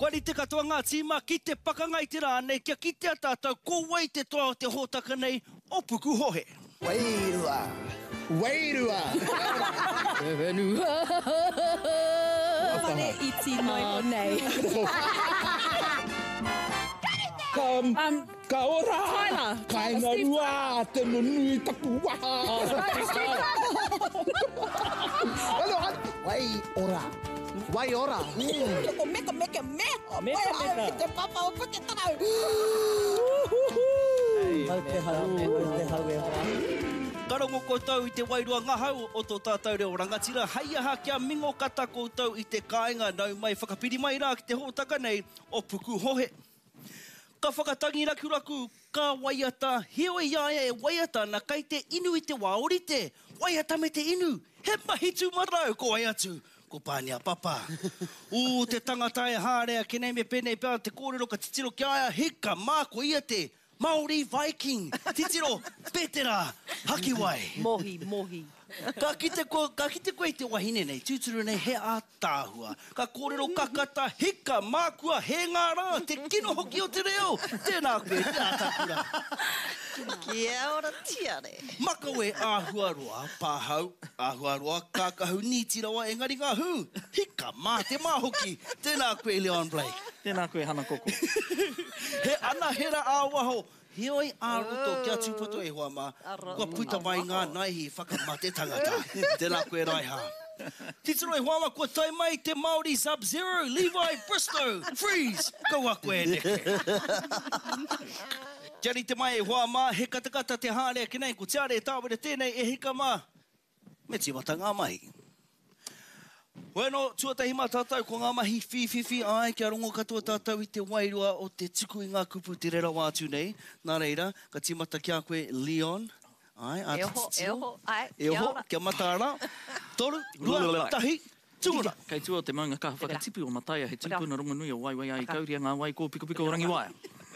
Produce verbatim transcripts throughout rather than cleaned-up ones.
Kua ni te katoa ngā tīma ki te pakangai te rānei, kia ki te atātau, ko wai te toa o te hōtaka nei, o puku hohe. Wairua. Wairua. E wenua. Whare iti noa nei. Kam, Um, ka ora. Tyler. Kainga rua, te nunui tapu waha. Alo, wai ora. Wai ora. Ko meka, meka, meka. Meka, meka. Te papa o puke tanau. Hau te hau, hau te hau e hoa. Karongo koutou i te wairua ngahau o tō tātou reo rangatira. Hai aha kia mingo kata koutou i te kāinga nau mai whakapiri mai rā ki te hōtaka nei o puku hohe. Ka whakatangi raku raku, ka waiata, heoi iaia e waiata na kai te inu i te waorite. Waiata me te inu, he mahitu marau ko ai atu. Ko pānia papa. U te tangata e hārea, ke nei me pēnei pēr te kōrero ka titiro ki aia, hika māko ia te Māori Viking. Titiro, Petera, Hakiwai. Mohi, mohi. Ka kite ko, ka kite koe te wahine nei, tūturu nei he a tāhua. Ka kōrero kakata, hika, mākua, he ngā rā, te kino hoki o te reo. Tēnā koe, te atakura. Kia ora tiare. Makawe āhuaroa, pāhau, āhuaroa, kākahu, nītirawa, engari ngā hu. Hika, mā te māhoki. Tēnā koe, Leon Blake. Tēnā koe hana koko. He ana hera āwaho. Heoi āroto kia tūpato e hoa mā. Kua puta mai ngā naihi whakamate tangata. Tēnā koe raiha. Titiro e hoa mā, kua tai mai te Māori Sub-Zero, Levi Bristow, Freeze. Kaua koe neke. Tiari te mai e hoa mā, he katakata te hārea ki nei, ko tiare e tāwere tēnei e hika mā. Me tīmata ngā mahi. Bueno, tuatahi mā tātou, ko ngā mahi whiwhiwhi ai, kia rongo katoa tātou i te wairua o te tuku i ngā kupu te rera wātu nei. Nā reira, ka tīmata kia koe Leon. Ai, a E oho, e oho, ai, E kia oho, ora. kia mataara. Toru, rua, tahi, tūra. Kei tua o te maunga kaha whakatipi o Mataia, he tūpuna rongo nui o waiwai ai kauria ngā wai ko piko piko o Rangiwaia.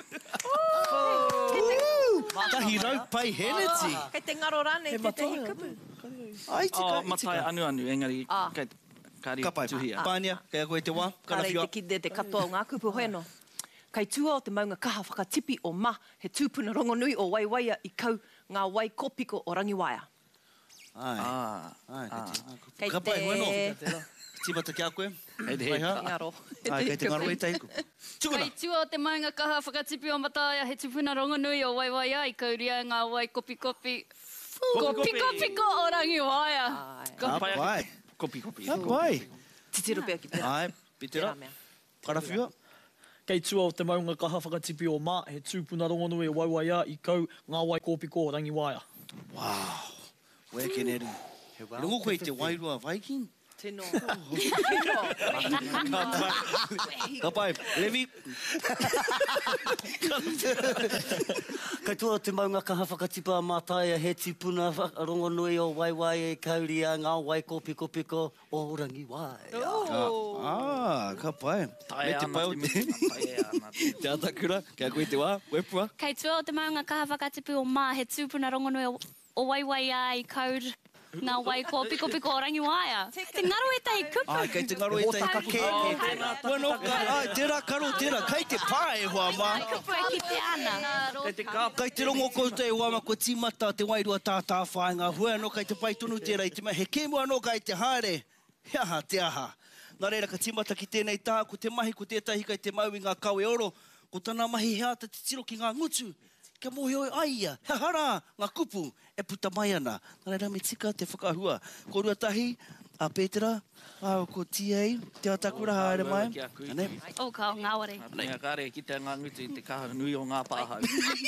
Tahi rau pai heneti. Kei te ngaro rane, te te hikupu. Ai, tika, Oh, i Mataia tika. anu anu, engari, Ah. kei kāri Ka pai, tuhia. pānia, kei koe te wā, Kare i karawhia. te kide te katoa o ngā kupu hoeno. Kei tua o te maunga kaha whakatipi o ma, he tūpuna rongo nui o waiwaia i kau ngā wai kōpiko o Rangiwaia. Ai, Ah, ai, ah. Kei Ka pai, te- bueno. Tīmata kia koe. Hei te Waiha. heka. Ngaro. Ai, kei te ngaro e teiku. Tūkuna. Kei tua o te maunga kaha whakatipi o Mataia, he tupuna rongo nui o waiwaia i kauria ngā wai kopi kopi. Kopi kopi ko o Rangiwaia. Ka Pai pai. ake. Kopi kopi. Ka pai. Titiro pēr ki pēr. Ai, pitera. Tērā mea. Karawhia. Kei tua o te maunga kaha whakatipi o mā, he tūpuna rongonui e waiwaia i kau ngā wai kōpiko o Rangiwaia. Wow. Wea ke neru. Rongo koe i te wairua Viking. Tino. Ka pai, Levi. Kei tua o te maunga kaha whakatipa a Mataia, he tipuna rongonui o waiwai e kauri a ngā wai kōpiko piko o Rangiwaia. Ah, ka pai. Tai Me te ana pai o te te... mea, tai e ana te- Te atakura, kia koe te wā, wepua. Kei tua o te maunga kaha whakatipi o mā, he tūpuna rongo nui o, o waiwai ai kaur ngā wai ko piko piko o Rangiwaia. Te ngaro e tahi kupu. Ai, kei te ngaro e tai Hōtaka kupu. kē. Bueno, ka, ai, tērā karo, tērā, kei te pā e hoa mā. Kupu e ki te ana. Kei te kāpa. Kei te rongo koutou e hoa mā, ko tīmata te wairua tātā whāinga. Hua anō kei te pai tonu tērā i te mea, he kēmu anō kei te haere. He aha, te aha. Nā reira, ka tīmata ki tēnei tā, ko te mahi, ko tētahi kei te mau i ngā kau e oro, ko tāna mahi hea te tiro ki ngā ngutu. Kia mohi oi aia, he hara, ngā kupu, e puta mai ana. Nā reira, me tika te whakahua. Ko ruatahi, a Petera, a ko T A, te atakura haere mai. Kia kui. Ane. O kao, ngāware. Nea kāre ki te ngā ngutu i te kaha nui o ngā pāhau.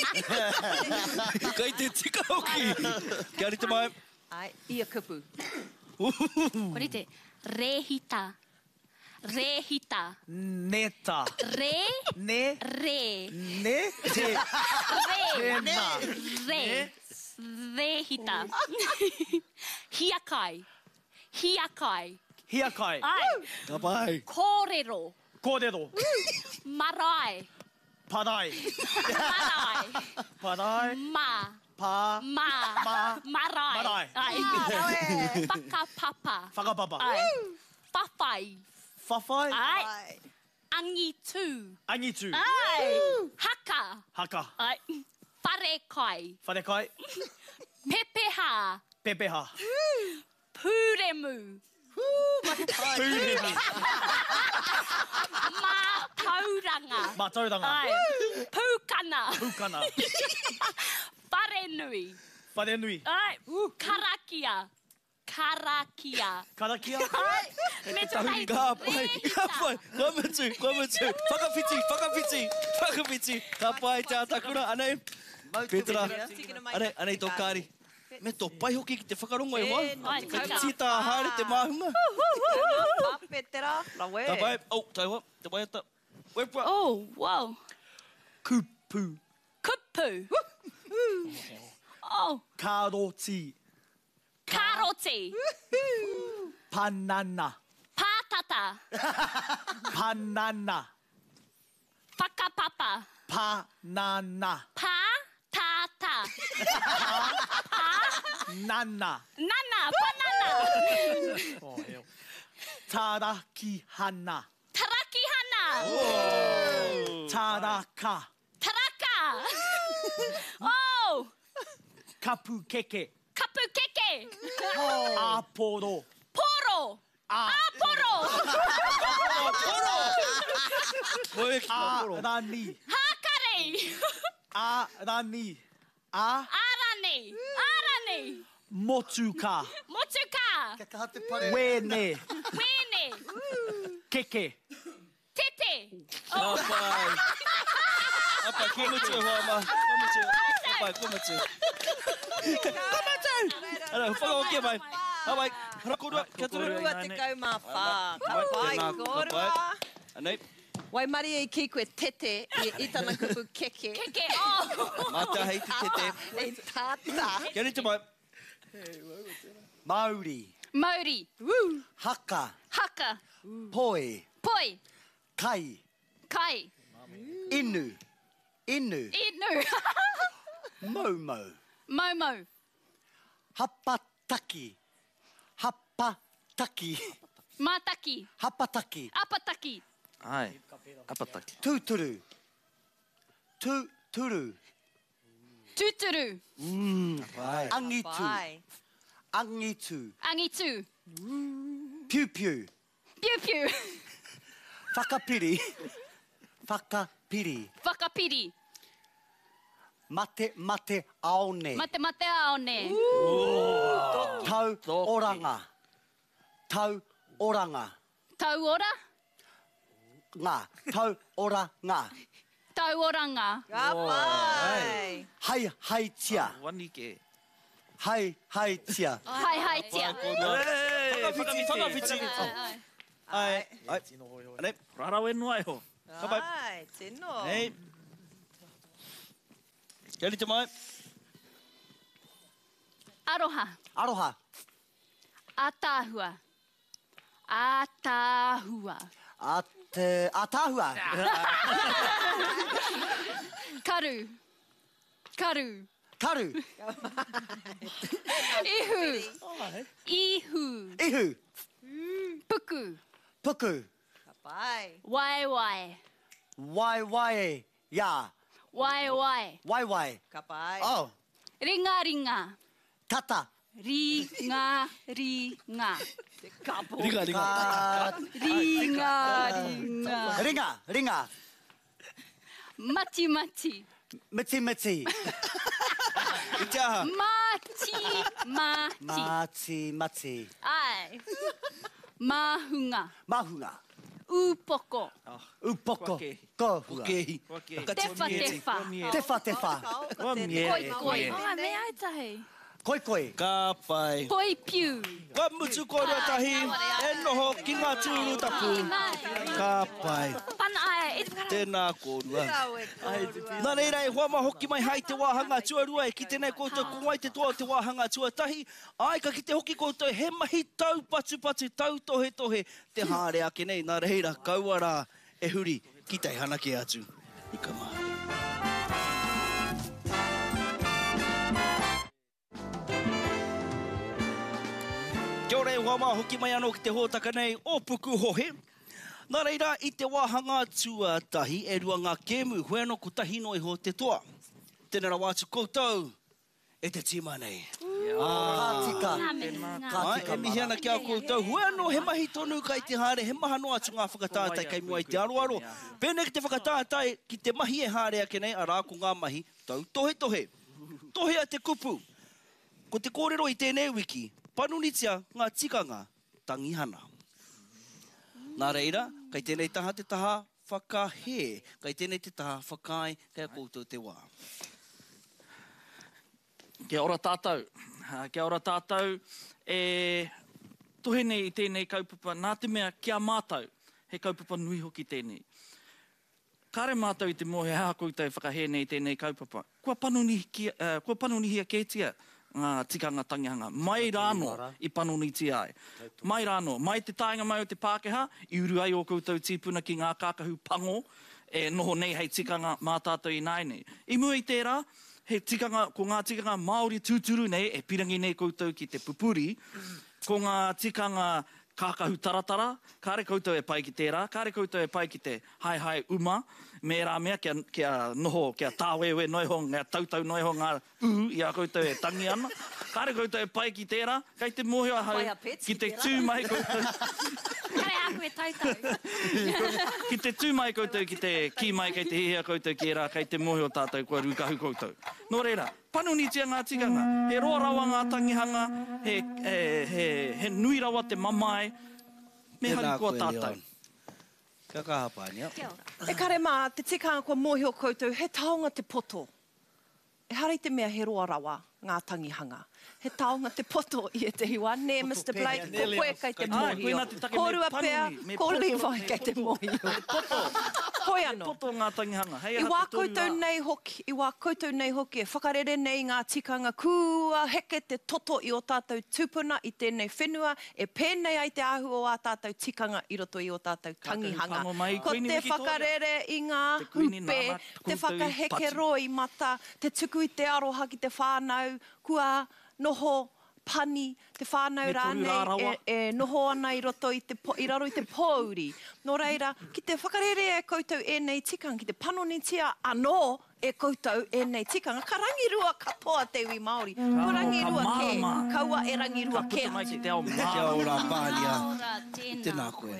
Kei te tika hoki. Kia rite mai. Ai, ia kupu. Kore te rehita. Rehita. Neta. Re, Ne. re. Ne. Te. Re. Tēnā. Re. Rehita. Hiakai. Hiakai. Hiakai. Ai. Ka pai. Kōrero. Kōrero. Marae. Parai. Marae. Parai. Ma. Pa. Ma. Ma. Marae. Marae. Ai. Whakapapa. Whakapapa. Ai. Whawhai. Whawhai. Ai. Angitu. Angitu. Ai. Haka. Haka. Ai. Wharekai. Wharekai. Pepeha. Pepeha. Puremu. Pūremi. Mātauranga. Mātauranga. Ai. Pūkana. Pūkana. Wharenui. Wharenui. Ai. Karakia. Karakia. Karakia. Ai. Me tu nei. Ka pai, ka pai. Ka mutu, ka mutu. Whakawhiti, whakawhiti, whakawhiti. Ka pai te atakura. Anei, Petra. Anei, anei tō kāri. Me tō pai hoki ki te whakarongo e wā. Ai, Ka tika. tita haere te māhunga. Pāpetera. Rawe. Ka pai, au, tai hoa, te pai ata. Wepua. Oh, wow. Kupu. Kupu. Oh, Karoti. karoti. Panana. Pātata. Panana. Whakapapa. Panana. Pātata. Nana. Nana, banana. Oh, heo. Tarakihana. Tarakihana. Taraka. Taraka. Oh, Kapukeke. kapukeke. Aporo. Poro. A. Aporo. Moe ki ka poro. Arani. Hakare. Arani. A. Arane. Arane. Motuka. Motuka. Ka te pare. Wene. Wene. Keke. Tete. Ka pai. Apa, ko mutu e hoa ma. Ko mutu. Ka pai, ko mutu. Ko mutu! Ara, whakaokia mai. Ha mai, harakorua, kia turu. Korua te kaumawha. Ka Mai, pai, tēnā, ka korua. pai. Anei, Wai mari e ki koe tete i, i tana kupu keke. Keke. Oh. mata hei ki te te. E tata. Kia ni te mai. Māori. Maori. Haka. Haka. Poi. Poi. Kai. Kai. Inu. Inu. Inu. Momo. Momo. Hapataki. Hapataki. Mataki. Hapataki. Apataki. Ai. Apataki. Tuturu. Tuturu. Tuturu. Angitu. Pai. Angitu. Angitu. Piu piu. Piu piu. Whakapiri. Whakapiri. Whakapiri. Mate mate aone. Mate mate aone. Tau oranga. Tau oranga. Tau ora. Ngā. Tau oranga. Tau oranga. Ka pai. Hai hai tia. Wani ke. Hai hai tia. Hai hai tia. Whakawhiti, whakawhiti. Ai, ai. Anei, Rara wenu ai ho. ka pai. Ai, tino. Hei. Kia ni te mai. Aroha. Aroha. Atahua. Atahua. Ate atahua. Karu. Karu. Karu. Ihu. Ihu. Ihu. Puku. Puku. Ka pai. Wai wai. Wai wai. Ya. Wai wai. Wai wai. Ka pai. Oh. Ringa ringa. Tata. Ringa ringa. Te kapo. Ringa, ringa. Ka. Ringa ringa. Ringa. Ringa. Mati mati. Miti miti. I te aha. Mati mati. Mati mati. Ai. Mahunga. Mahunga. Upoko. Upoko. Wake. Kohua. Kehi. Wake. Tefa tefa. Tefa tefa. Wa mie. Koi koi. Oh, me ai tahi. Koi koi. Ka pai. Poi piu. Ka mutu korua tahi. E noho ki ngā tūru tapu. Ka pai. Pana ai. Tēnā korua. Rawe korua. Nā nei rei, hoa ma hoki mai hai te wāhanga tuarua e ki tēnei koutou kungwai te toa o te wāhanga tuatahi. Ai ka ki te hoki koutou he mahi tau patu patu, tau tohe tohe. Te hāre ake nei, nā reira, kaua rā e huri ki tei hanake atu. I ka maha. Kia ora e hoa ma hoki mai anō ki te hōtaka nei o Puku Hohe. Nā reira, i te wāhanga tuatahi, e rua ngā kēmu, hoi anō ko tahi no iho te toa. Tēnā rā wātu koutou, e te tīma nei. Kātika. Ai, e mihi ana kia koutou, hoi anō he mahi tonu kai te hare, he maha no atu ngā whakatātai kai mua i te aroaro. Pēnei ki te whakatātai ki te mahi e hare ake nei, arā ko ngā mahi, tau tohe tohe. Tohe a te kupu. Ko te kōrero i tēnei wiki, panunitia ngā tikanga tangihana. Nā reira, kai tēnei taha te taha whakahe, kai tēnei te taha whakai, kai a koutou te wā. Kia ora tātou. Uh, kia ora tātou. E tohe nei i tēnei kaupapa, nā te mea kia mātou, he kaupapa nui hoki tēnei. Kāre mātou i te mohe hea koutou whakahe nei i tēnei kaupapa. Kua panuni, kia, uh, kua panuni hia kētia ngā tikanga tangihanga. Mai rāno i panoni ti ai. Mai rāno, mai te tāinga mai o te Pākehā, i uru ai o koutou tīpuna ki ngā kākahu pango, e noho nei hei tikanga mā tātou i nai nei. I mua i tērā, he tikanga, ko ngā tikanga Māori tūturu nei, e pirangi nei koutou ki te pupuri, ko ngā tikanga kākahu taratara, kāre koutou e pai ki tērā, kāre koutou e pai ki te hai hai uma, me rā mea kia, kia noho, kia tāwewe noiho, ngā tautau noiho ngā uhu, i a koutou e tangi ana. Kāre koutou e pai ki tērā, kei te mohia hau, ki te tūmai koutou. Kare aku e tautau. Ki te tūmai koutou, ki te ki mai, kei te hihia koutou ki rā, kei te mohio tātou kua rukahu koutou. Nō reira, panunitia ngā tikanga, he roa rawa ngā tangihanga, he, he, he, he nui rawa te mamae, me hari kua tātou. Kia kaha pānia. E kare mā, te tikanga kua mōhio koutou, he taonga te poto. E harei te mea he roa rawa ngā tangihanga. He taonga te poto i e te hiwa. Ne, Mister Blake, ko koe kai te mōhio. Ko rua pēr, ko Levi kai te mōhio. Hoi anō. Poto ngā tangihanga. Hei I aha wā te toru koutou rā. nei hoki, i wā koutou nei hoki, e whakarere nei ngā tikanga kua heke te toto i o tātou tūpuna i tēnei whenua, e pēnei ai te ahu o ā tātou tikanga i roto i o tātou tangihanga. pango mai, Ko Queenie te Victoria. whakarere i ngā Te Queenie hupe, Nana, te koutou i whakaheke patu. roi mata, te tuku i te aroha ki te whānau, kua noho pani, te whānau Me toru rānei, rārawa. e, e noho ana i roto i, te, po- i raro i te pōuri. Nō reira, ki te whakarere e koutou e nei tikanga, ki te panonitia anō e koutou e nei tikanga. Ka rangirua katoa te iwi Māori. Ko rangirua ka ke, marama. kaua e rangirua Ka ke puta mai ki atu. te ao Kia mā. ora pānia. Ora, tēnā, Tēnā koe.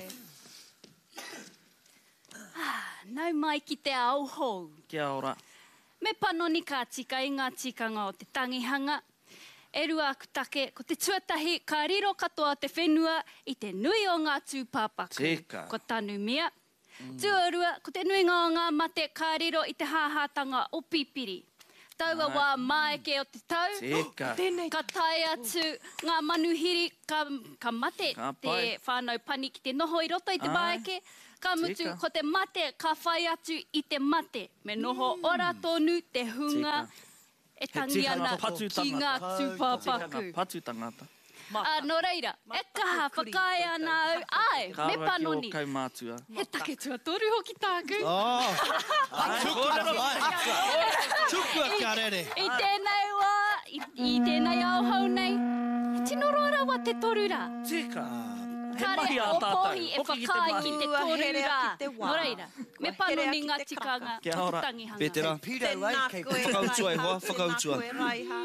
Nau mai ki te ao hou. Kia ora. Me panoni ka tika i ngā tikanga o te tangihanga. E rua aku take, ko te tuatahi, ka riro katoa te whenua i te nui o ngā tūpāpaku. Tika. Ko tanu mea. Mm. Tuarua, ko te nui ngā o ngā mate, ka riro i te hāhātanga o pipiri. Taua wā maeke o te tau. Tika. Ka tae atu ngā manuhiri, ka, ka mate Ka te pai. whānau pani ki te noho i roto i te Ai. maeke. Ka mutu, Tika. ko te mate, ka whai atu i te mate. Me noho ora tonu te hunga Tika. e He tangi ana tikanga patu ki ngā tangata. tūpāpaku. Tikanga patu tangata. A no reira, e kaha whakae ana au, ai, me Kāra ki panoni. o kaumātua. He take tua toru hoki tāku. Oh, Ai, tukura mai. Tukua kia rere. I tēnei wā, i, i tēnei au hau nei, he tino roa rawa te toru rā. Tika. He Kare mahi a o tātou. pohi e Hoki ki te whakae mahi. ki te Ua toru herea rā. ki te wā. No reira, me Ua panoni herea ki ngā te tikanga Kia o ora. te tangihanga. Pētera. Pirau ai, kei koe, Whakautua e hoa, Raiha. whakautua. Tēnā koe, Raiha.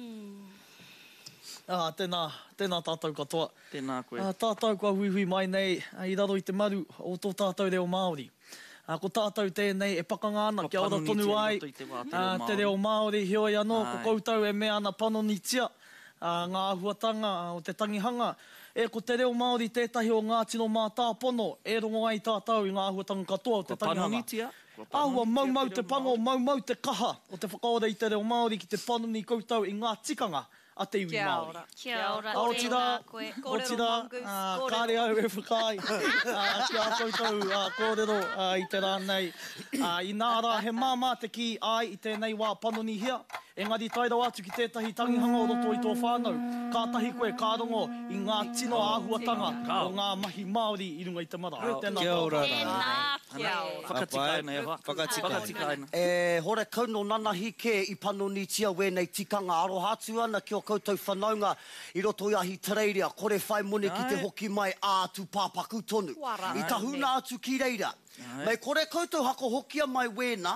Ah, tēnā, tēnā tātou katoa. Tēnā koe. Ah, tātou kua hui hui mai nei, ah, i raro i te maru o tō tātou reo Māori. Ah, ko tātou tēnei e pakanga ana, Ko kia ora panonitia tonu i ai, roto i te wā te ah, reo te reo Māori, hioi anō, ko Ai. koutou e mea ana panonitia, ah, ngā ahuatanga ah, o te tangihanga. E ko te reo Māori tētahi o ngā tino mā tāpono, e rongo ai tātou i ngā ahuatanga katoa o te Ko tangihanga. panonitia. Ko Ahua panonitia maumau te te reo pango, Māori. maumau te kaha o te whakaora i te reo Māori ki te panoni koutou i ngā tikanga a te iwi Kia Māori. ora. Kia ora, O tēnā tira, koe. o Kōrero tira, mongoose, ah, kōrero. kāre au e whakai, ah, kia koutou ah, kōrero ah, i te rānei. Ah, I nā rā, he māmā te ki ai i tēnei wā panoni hia, Engari tairau atu ki tētahi tangihanga o roto i tō whānau. Kātahi koe kā rongo i ngā tino āhuatanga o ngā mahi Māori i runga i te mara. Tēnā Kia ora. Kia ora. Whakatikaina e wha. Whakatikaina. E, hore kauno nanahi ke i panonitia wēnei tikanga arohatu ana ki o koutou whanaunga i roto i ahi tereiria. Kore whai mone ki te hoki mai ātu pāpaku tonu. I tahuna atu ki reira. Mai kore koutou hako hokia mai wēna,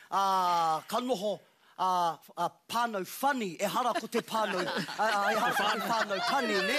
uh, ka noho uh, uh, pānau whani, e hara ko te pānau, uh, uh, e hara ko te pānau kani, ne?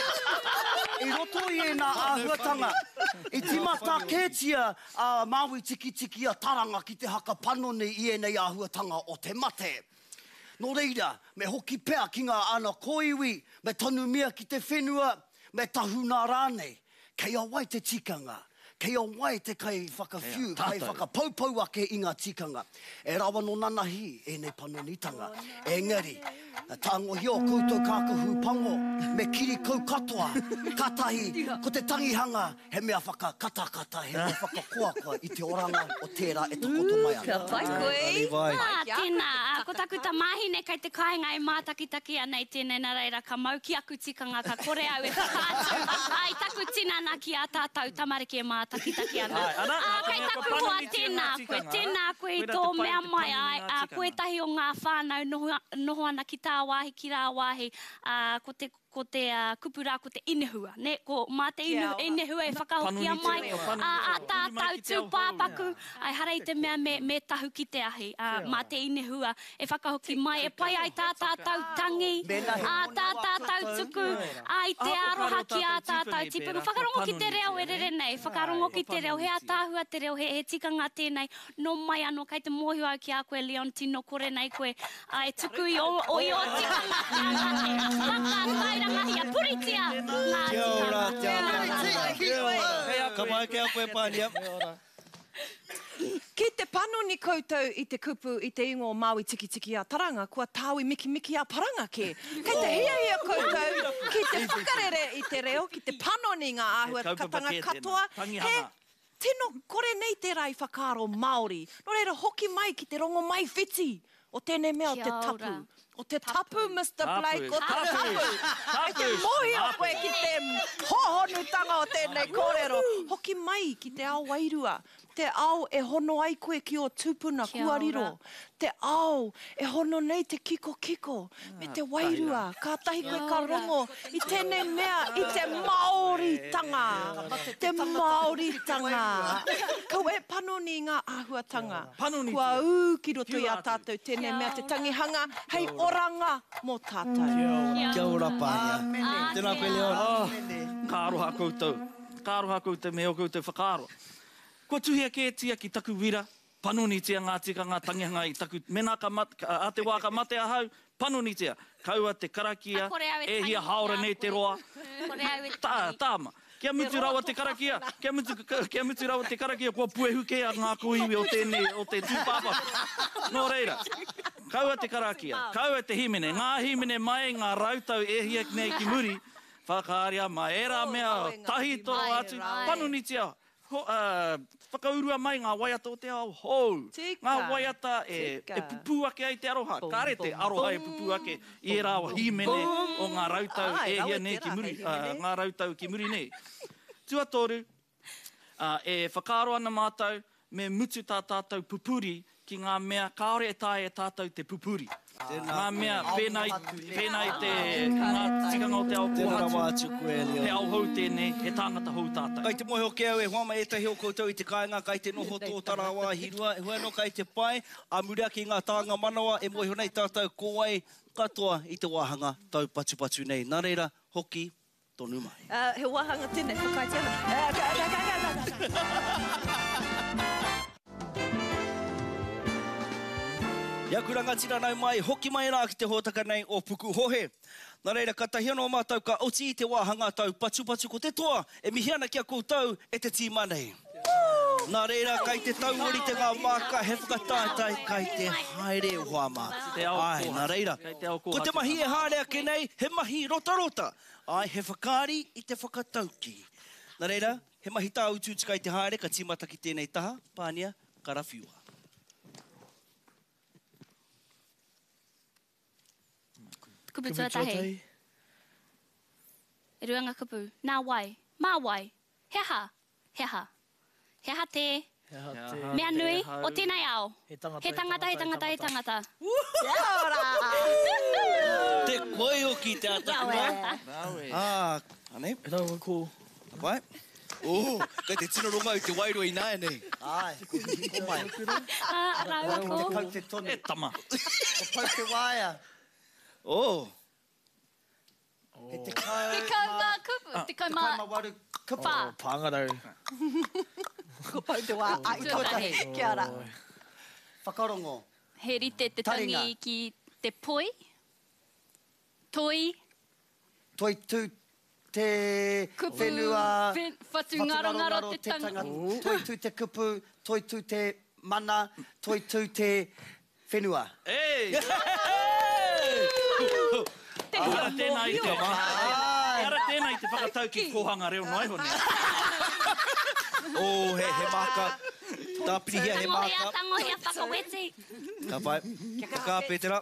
I roto i e nā āhuatanga, i timata kētia uh, Māui tiki tiki a taranga ki te haka panone i e nei āhuatanga o te mate. Nō reira, me hoki pea ki ngā ana koiwi, me tonu mea ki te whenua, me tahuna rānei, kei a wai te tikanga. Kei o wai te kai whakawhiu, kai whakapaupau ake i ngā tikanga. E rawa no nanahi e nei panonitanga. Engari, tango hio koutou kākahu pango, me kiri kau katoa, katahi, ko te tangihanga, he mea whakakatakata, he mea whakakoakoa i te oranga o tērā e tokoto mai ana. Ka pai koe. Ah, tēnā, ko taku ta mahine kai te kāinga e mātakitaki ana i tēnei nā reira, ka mau ki aku tikanga, ka kore au e whakaatu. Ai, taku tinana ki a tātou, tamariki e mātakitaki. Taki ana. Ah, kai taku hoa tēnā koe, tēnā koe i tō mea mai ai, ah, koe tahi o ngā whānau noho, noho ana ki tā wāhi, ki rā wāhi, ah, ko te ko te uh, kupura, ko te inehua, ne? Ko mā te ine, inehua e whakahokia mai, a, a tātau tū pāpaku, ai harei te mea me, me tahu ki te ahi, uh, mā te inehua e whakahoki mai, e pai ai tā tātau tangi, a tā tātau tuku, ai te aroha ki a tātau tipunga. Whakarongo ki te reo e rere nei, whakarongo ki te reo, he a tāhua te reo, he, he tikanga tēnei, no mai anō, kei te mōhio au ki a koe, Leon, tino kore nei koe, ai tuku i o, o i o tikanga, whakatai Kia puritia. Kia ora, kia ora. Ka mai kia koe pānia. Ki te panoni koutou i te kupu i te ingo Māui tiki tiki a taranga, kua tāui miki miki a paranga ke. Kei te hia hia koutou, ki te whakarere i te reo, ki te panoni ngā āhuatanga katoa, he tino kore nei te rai whakaro Māori. No reira hoki mai ki te rongo mai whiti, o tēnei mea o te tapu. O te tapu, mister Blake, o te tapu. Ai te mohi o koe ki te hohonutanga o tēnei kōrero. Hoki mai ki te ao wairua. Te ao e hono ai koe ki o tūpuna kuariro. Te ao e hono nei te kiko kiko. Me te wairua, ka tahi koe ka rongo. I tēnei mea, i te Māori tanga. Te Māori tanga. Kau e panoni ngā āhuatanga. Kua ū ki roto i a tātou tēnei mea te tangihanga. Hei oranga mō tātou. Kia ora pānia. Tēnā koe Leon. Ka aroha koutou. Ka aroha koutou me o koutou whakaaro. Kua tuhia kētia ki taku wira, panonitia ngā tikanga tangihanga i taku mena ka mat, a te wā ka mate ahau, panonitia. Kaua te karakia, e hia haora nei te roa. Tā, tāma. Kia mutu rawa te karakia, kia mutu, kia mutu rawa te karakia, kua puehuke a ngā koiwi o tēnei, o te tūpapa. Nō reira, kaua te karakia, kaua te himene, ngā himene mai, ngā rautau e hia nei ki muri, whakaaria mai, era mea, tahi toro atu, panonitia. Ho, uh, whakaurua mai ngā waiata o te ao hou. Ngā waiata e, e pupu ake ai te aroha. Kāre te aroha e pupu ake i e rāwa himene o ngā rautau e hia nei ki muri. Uh, ngā rautau ki muri nei. Tuatoru, uh, e whakaaro ana mātou me mutu tā tātou pupuri ki ngā mea kaore e tāe e tātou te pupuri. Ngā mea pēnei, pēnei te ngā tikanga o te ao kōhatu. Te ao hou tēnei, he tāngata hou tātou. Kai te mohe o ke au e huama e tahi o koutou i te kāinga, kai te noho tō tarawa hirua, e huano kai te pai, a murea ki ngā tāanga manawa, e mohe nei tātou kōai katoa i te wāhanga tau patu patu nei. Nā reira, hoki, tonu mai. Uh, he wāhanga tēnei, whakaiti ana. Uh, ka, ka, ka, ka, ka. Iaku rangatira nau mai, hoki mai rā ki te hōtaka nei o Puku Hohe. Nā reira, ka tahi anō mātou ka oti i te wāhanga tau patu patu ko te toa, e mihi ana ki a koutou e te tīma nei. Nā reira, kai te tauori te ngā māka, he whakatātai kai te haere hoa mā. Ai, nā reira, ko te mahi e hārea ke nei, he mahi rota rota. Ai, he whakaari i te whakatauki. Nā reira, he mahi tā ututu kai te haere, ka tīmata ki tēnei taha, pānia, karawhiua. kupu tuatahi. E ruanga kupu. Nā wai. Mā wai. Heha. Heha. Heha te. Mea nui. O tēnei ao. He tangata, he tangata, he tangata. Kia ora! Te koe o ki te ataka. Ah, ane. E rau ko. Vai. Oh, kei te tino ronga i te wairua i nāe nei. Ai, ko mai. Ah, rau Te ko. pau te tonu. E tama. Ko pau te waia. Oh. He te kau... Te kau mā kupu. Te kau Te mā kau waru kupu. whā. Pāngarau. Ko pau te wā. Ai, tuatahi. Kia ora. Whakarongo. He rite te Taringa. tangi ki te poi. Toi. Toi tū te Kupu. whenua... Wen- Whatu ngaro ngaro te tangata. Toi tū te kupu, toi tū te mana, toi tū te whenua. Ei! Ara tēnā i te... Ara tēnā i te whakatau ki kohanga reo noai hone. Oh, he, he maka. Tā piri hea he Tango hea, maka. tango hea, whakawete. Ka pai. Ka pētera.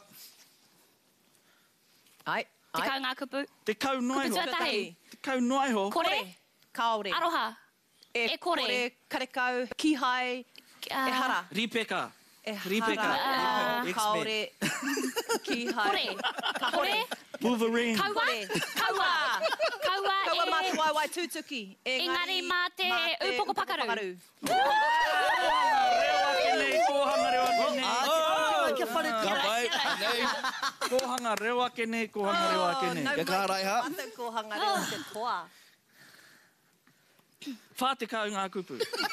Ai, Te ai. kau ngā kupu. Te kau noai Kupu ho. tuatahi. Te kau noai ho. Kore. Kaore. Aroha. E kore. Kore, karekau, kihai, Ah, e hara. Ripeka. E Ripeka. hara, X-Men. kaore, kihai. Kore. Kore. Wolverine. Kaua. Kaua. Kaua Kaua mā te e... waiwai tūtuki. Engari mā te upoko pakaru. Rewa ke nei, kohanga rewa ke nei. Ah, kia whare Ka kia. pai. Nei. Kohanga rewa ke nei, kohanga rewa ke nei. Kia ka rai ha. Mata ko hanga reo te toa. Whā te kau ngā kupu.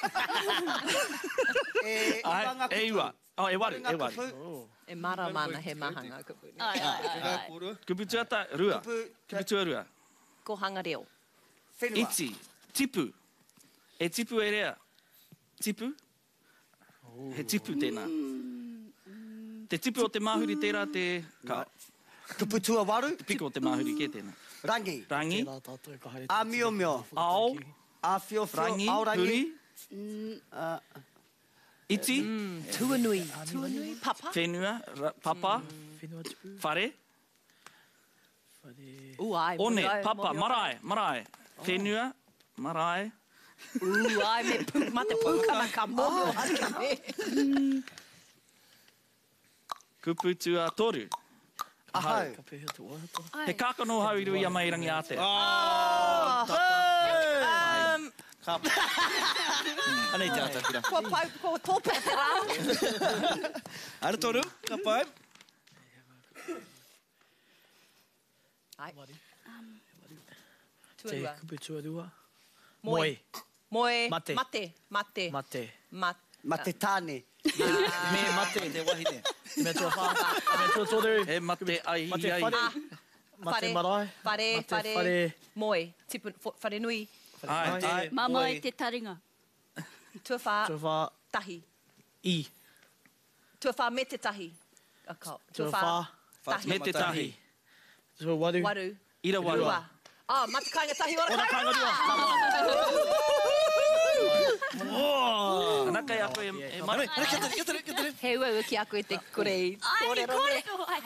E, Ai, iwanga e iwa. Oh, e waru, e waru. kupu. E mara mana he mahanga kupu. Ai, ai, ai, ai. Kura. Kupu tuata, rua. Kupu, Kupu tua rua. Ko hanga reo. whenua. Iti, tipu. E tipu e rea. Tipu. He tipu tēnā. Te tipu o te mahuri tērā te... Ka, Kupu tua waru. piko o te mahuri ke tēnā. Rangi. Rangi, Tērā tātou ka haere. A mio mio. ao, A fio fio. rangi, Ao rangi. huri, Uh, iti, Tuanui. Tuanui. Papa. whenua, ra- papa, Whenua tipu. whare, Whare. U ai. one, mori ai, papa, mori ai. marae, marae. Whenua, marae, U ai me pu, mate pūkana ka mono ake me. kupu tua toru. ahau. Ka pēhea te wahata. He kākano hau i rui a mai rangi a te. Um, Ka pai. Anei te atakura. ko pau, ko tōpe te rā. Ara toru. Ka pai. Ai. Te Tuanua. kupu tuarua. Moe. Moe. Moe. Mate. Mate. Mate. Mate. Mat. Ma te tāne. Me mate. Te wahine. Me tua whā. Me tua toru. He mate ai Mate ai. whare. Ah. Mate marae. Whare, Mate whare. whare. Moe. Tipu, fo- whare nui. Ai, Ai. Mama Oi. i te taringa. Tua whā. Tua whā. Tahi. I. Tua whā me te tahi. Akau. Tua whā. Tahi. Me te tahi. Tua waru. Waru. Ira waru. Rua. Ah, mate kāinga tahi ora Ora kāinga. kāinga Ana kai a koe e mara. Ana, kia tere, kia tere, kia tere. He ua ki a koe te kore. Ai, kore kore ko ai.